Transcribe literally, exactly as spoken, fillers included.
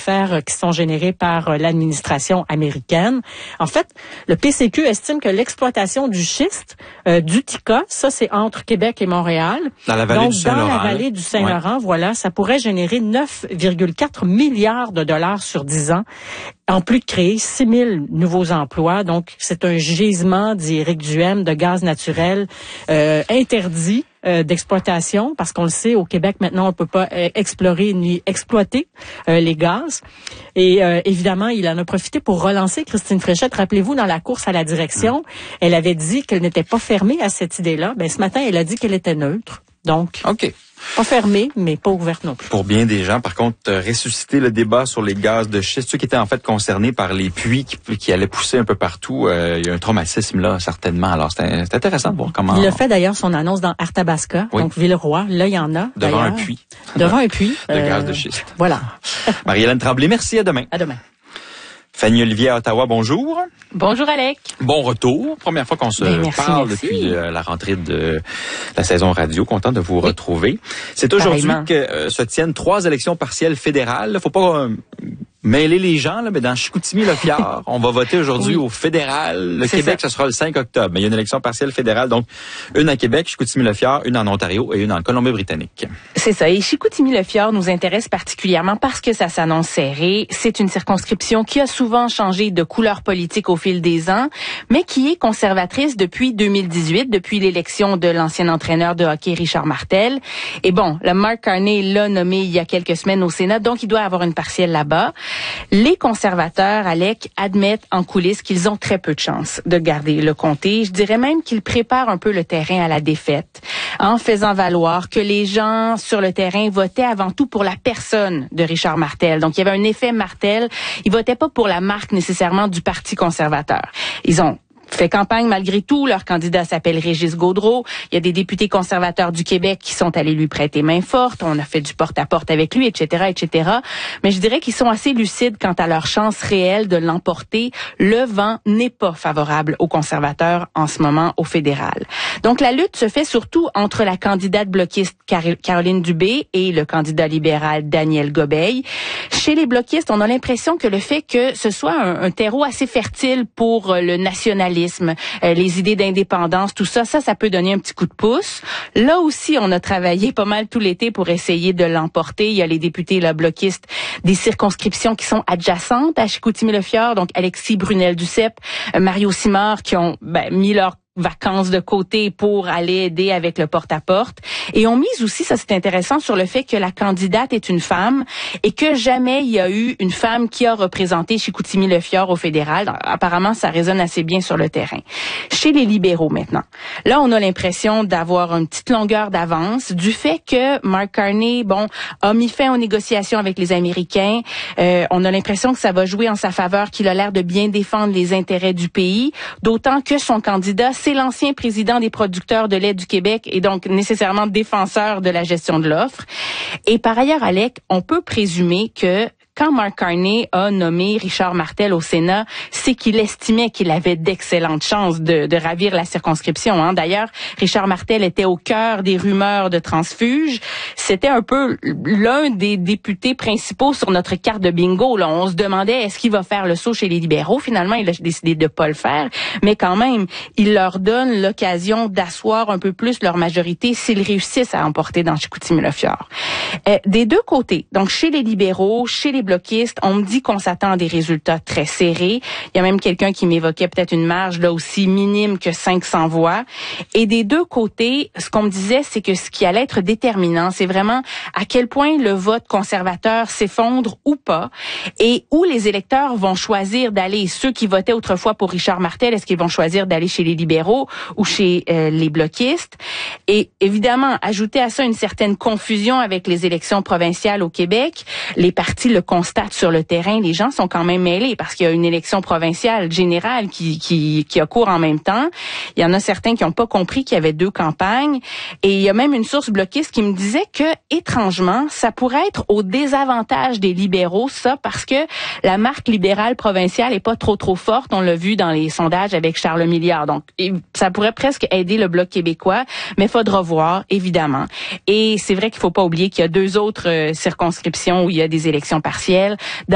d'affaires qui sont générés par l'administration américaine. En fait, le P C Q estime que l'exploitation du schiste, euh, du Tika, ça c'est entre Québec et Montréal. Dans la vallée Donc, du Saint-Laurent. dans la vallée du Saint-Laurent, ouais. Voilà, ça pourrait générer neuf virgule quatre milliards de dollars sur dix ans. En plus de créer six mille nouveaux emplois. Donc, c'est un gisement, dit Éric Duhem, de gaz naturel euh, interdit euh, d'exploitation, parce qu'on le sait, au Québec, maintenant, on ne peut pas euh, explorer ni exploiter euh, les gaz. Et euh, évidemment, il en a profité pour relancer Christine Fréchette. Rappelez-vous, dans la course à la direction, mmh. elle avait dit qu'elle n'était pas fermée à cette idée-là. Ben, ce matin, elle a dit qu'elle était neutre. Donc, OK. Pas fermée, mais pas ouverte non plus. Pour bien des gens, par contre, euh, ressusciter le débat sur les gaz de schiste, ceux qui étaient en fait concernés par les puits qui, qui allaient pousser un peu partout, euh, il y a un traumatisme là, certainement. Alors, c'est, c'est intéressant de voir comment... Il a fait d'ailleurs son annonce dans Arthabasca, oui. donc Villeroy. Là, il y en a. Devant d'ailleurs. un puits. Devant un puits. de euh, gaz de schiste. Voilà. Marie-Hélène Tremblay, merci. À demain. À demain. Fanny Olivier à Ottawa, bonjour. Bonjour Alec. Bon retour. Première fois qu'on se ben, merci, parle merci. depuis euh, la rentrée de la saison radio. Content de vous oui. retrouver. C'est aujourd'hui Pareillement. que euh, se tiennent trois élections partielles fédérales. Faut pas euh, mêler les gens, là, mais dans Chicoutimi-Le-Fjord, on va voter aujourd'hui oui. au fédéral. Le C'est Québec, ça. ce sera le cinq octobre. Mais il y a une élection partielle fédérale, donc une à Québec, Chicoutimi-Le-Fjord, une en Ontario et une en Colombie-Britannique. C'est ça. Et Chicoutimi-Le-Fjord nous intéresse particulièrement parce que ça s'annonce serré. C'est une circonscription qui a souvent changé de couleur politique au fil des ans, mais qui est conservatrice depuis deux mille dix-huit, depuis l'élection de l'ancien entraîneur de hockey Richard Martel. Et bon, le Mark Carney l'a nommé il y a quelques semaines au Sénat, donc il doit avoir une partielle là-bas. Les conservateurs, Alec, admettent en coulisses qu'ils ont très peu de chance de garder le comté. Je dirais même qu'ils préparent un peu le terrain à la défaite, en faisant valoir que les gens sur le terrain votaient avant tout pour la personne de Richard Martel. Donc, il y avait un effet Martel. Ils votaient pas pour la marque nécessairement du Parti conservateur. Ils ont fait campagne malgré tout. Leur candidat s'appelle Régis Gaudreault. Il y a des députés conservateurs du Québec qui sont allés lui prêter main forte. On a fait du porte-à-porte avec lui, et cetera, et cetera. Mais je dirais qu'ils sont assez lucides quant à leur chance réelle de l'emporter. Le vent n'est pas favorable aux conservateurs en ce moment au fédéral. Donc, la lutte se fait surtout entre la candidate bloquiste Car- Caroline Dubé et le candidat libéral Daniel Gobeil. Chez les bloquistes, on a l'impression que le fait que ce soit un, un terreau assez fertile pour le nationalisme, Euh, les idées d'indépendance, tout ça, ça, ça peut donner un petit coup de pouce. Là aussi, on a travaillé pas mal tout l'été pour essayer de l'emporter. Il y a les députés là, bloquistes des circonscriptions qui sont adjacentes à Chicoutimi-Le-Fjord, donc Alexis Brunel-Duceppe, euh, Mario Simard, qui ont ben, mis leur vacances de côté pour aller aider avec le porte-à-porte. Et on mise aussi, ça c'est intéressant, sur le fait que la candidate est une femme et que jamais il y a eu une femme qui a représenté Chicoutimi-Le-Fjord au fédéral. Donc, apparemment, ça résonne assez bien sur le terrain. Chez les libéraux maintenant, là on a l'impression d'avoir une petite longueur d'avance du fait que Mark Carney, bon, a mis fin aux négociations avec les Américains. Euh, on a l'impression que ça va jouer en sa faveur, qu'il a l'air de bien défendre les intérêts du pays, d'autant que son candidat, c'est l'ancien président des producteurs de lait du Québec et donc nécessairement défenseur de la gestion de l'offre. Et par ailleurs, Alec, on peut présumer que quand Mark Carney a nommé Richard Martel au Sénat, c'est qu'il estimait qu'il avait d'excellentes chances de, de ravir la circonscription. Hein. D'ailleurs, Richard Martel était au cœur des rumeurs de transfuge. C'était un peu l'un des députés principaux sur notre carte de bingo. Là. On se demandait, est-ce qu'il va faire le saut chez les libéraux? Finalement, il a décidé de pas le faire. Mais quand même, il leur donne l'occasion d'asseoir un peu plus leur majorité s'ils réussissent à emporter dans Chicoutimi-Le-Fjord. Euh, des deux côtés, donc chez les libéraux, chez les bloquistes, on me dit qu'on s'attend à des résultats très serrés. Il y a même quelqu'un qui m'évoquait peut-être une marge là aussi minime que cinq cents voix. Et des deux côtés, ce qu'on me disait, c'est que ce qui allait être déterminant, c'est vraiment à quel point le vote conservateur s'effondre ou pas et où les électeurs vont choisir d'aller. Ceux qui votaient autrefois pour Richard Martel, est-ce qu'ils vont choisir d'aller chez les libéraux ou chez euh, les bloquistes? Et évidemment, ajouter à ça une certaine confusion avec les élections provinciales au Québec, les partis le constate sur le terrain, les gens sont quand même mêlés parce qu'il y a une élection provinciale générale qui, qui, qui a cours en même temps. Il y en a certains qui n'ont pas compris qu'il y avait deux campagnes. Et il y a même une source bloquiste qui me disait que, étrangement, ça pourrait être au désavantage des libéraux, ça, parce que la marque libérale provinciale est pas trop, trop forte. On l'a vu dans les sondages avec Charles Milliard. Donc, ça pourrait presque aider le Bloc québécois, mais il faudra voir, évidemment. Et c'est vrai qu'il faut pas oublier qu'il y a deux autres euh, circonscriptions où il y a des élections partielles. Dans